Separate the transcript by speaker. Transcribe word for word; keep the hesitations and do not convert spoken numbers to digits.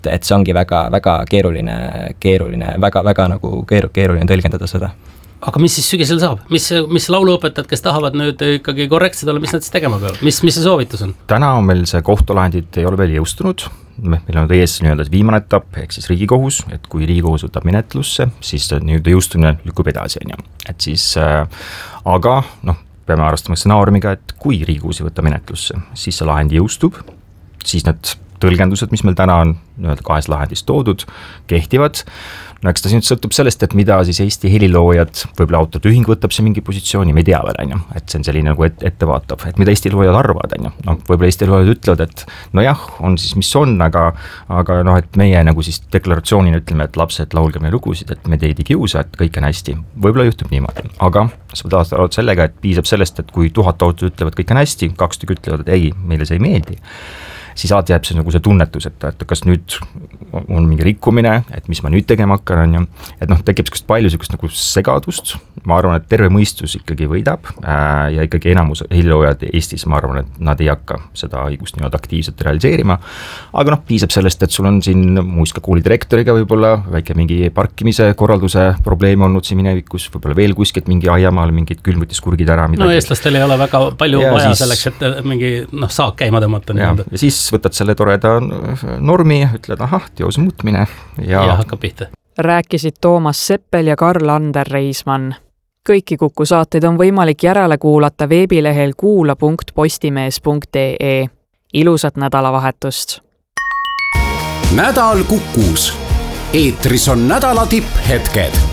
Speaker 1: et see ongi väga, väga keeruline, keeruline, väga, väga nagu keeru, keeruline tõlgendada seda.
Speaker 2: Aga mis siis sügisel saab? Mis, mis lauluõpetajad, kes tahavad nüüd ikkagi korrektsed olla, mis nad siis tegema peavad? Mis, mis see soovitus on?
Speaker 3: Täna on meil see kohtulahendid ei ole veel jõustunud. Meil on ees nii-öelda viimane etapp, ehk siis Riigikohus, et kui Riigikohus võtab menetlusse, siis nii-öelda jõustumine lükkub edasi. Et siis, äh, aga noh, peame arvestama stsenaariumiga, et kui Riigikohus ei võta menetlusse, siis see lahend jõustub, siis need tõlgendused, mis meil täna on nii-öelda kahes lahendis toodud, kehtivad. No eks ta nüüd sõltub sellest, et mida siis Eesti heliloojad, võib-olla autorite ühing võtab see mingi positsiooni, me ei tea veel, on ju, et see on selline nagu et, ettevaatav, et mida Eesti loojad arvavad, on ju, no võib-olla Eesti loojad ütlevad, et no jah, on siis mis on, aga, aga noh, et meie nagu siis deklaratsioonina ütleme, et lapsed laulge meie lugusid, et me teid ei kiusa, et kõik on hästi, võib-olla juhtub niimoodi, aga sa võid aastat sellega, et piisab sellest, et kui tuhat autorit ütlevad kõik on hästi, kaks tükk ütlevad, et ei, meile see ei meeldi, siis alati jääb see nagu see tunnetus, et, et kas nüüd on mingi rikkumine, et mis ma nüüd tegema hakkan, on ju, et noh, tekib sellist palju sellist nagu segadust, ma arvan, et terve mõistus ikkagi võidab äh, ja ikkagi enamus heliloojad Eestis, ma arvan, et nad ei hakka seda õigust nii-öelda aktiivselt realiseerima, aga noh, piisab sellest, et sul on siin muusikakooli direktoriga võib-olla väike mingi parkimise korralduse probleem olnud siin minevikus, võib-olla veel kuskilt mingi aiamaal mingid külmutiskurgid ära midagi.
Speaker 2: No eestlastel ei ole väga palju ja vaja siis, selleks, et mingi noh, saak käima tõmmata.
Speaker 3: Ja, ja siis võtad selle toreda normi, ütled, ahah, teose muutmine ja...
Speaker 2: ja hakkab pihta.
Speaker 4: Rääkisid Toomas Seppel ja Karl-Ander Reismann. Kõiki Kuku saateid on võimalik järele kuulata veebilehel kuula punkt postimees punkt ee. Ilusat nädalavahetust!
Speaker 5: Nädal Kukus. Eetris on nädala tipphetked.